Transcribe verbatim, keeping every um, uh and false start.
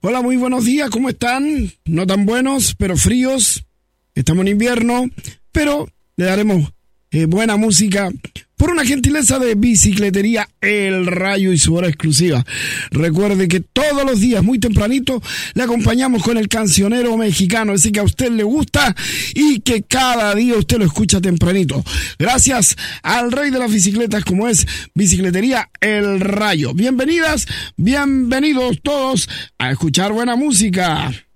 Hola, muy buenos días, ¿cómo están? No tan buenos, pero fríos. Estamos en invierno, pero le daremos eh, buena música por una gentileza de Bicicletería El Rayo y su hora exclusiva. Recuerde que todos los días, muy tempranito, le acompañamos con el cancionero mexicano, ese que a usted le gusta y que cada día usted lo escucha tempranito. Gracias al rey de las bicicletas, como es Bicicletería El Rayo. Bienvenidas, bienvenidos todos a escuchar buena música.